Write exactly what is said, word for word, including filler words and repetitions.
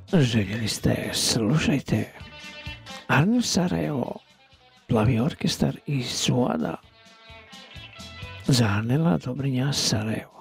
Željeli ste, slušajte, Arnel Sarajevo, Plavi orkestar iz Suada, za Arnela Dobrinja Sarajevo.